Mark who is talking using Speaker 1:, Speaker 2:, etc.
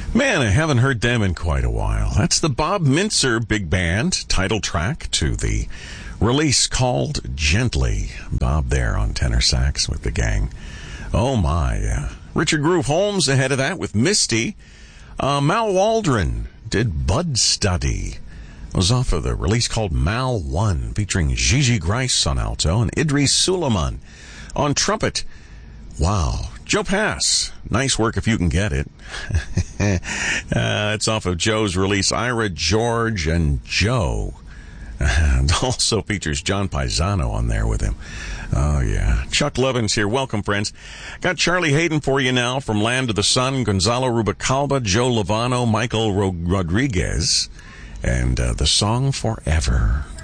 Speaker 1: Man, I haven't heard them in quite a while. That's the Bob Mintzer Big Band title track to the release called Gently. Bob there on tenor sax with the gang. Oh my. Richard Groove Holmes ahead of that with Misty. Mal Waldron did Bud Study. It was off of the release called Mal 1, featuring Gigi Grice on alto and Idris Suleiman on trumpet. Wow. Joe Pass. Nice work if you can get it. It's off of Joe's release, Ira, George, and Joe. It also features John Paisano on there with him. Oh, yeah. Chuck Lovins here. Welcome, friends. Got Charlie Hayden for you now from Land of the Sun, Gonzalo Rubacalba, Joe Lovano, Michael Rodriguez, and the song Forever.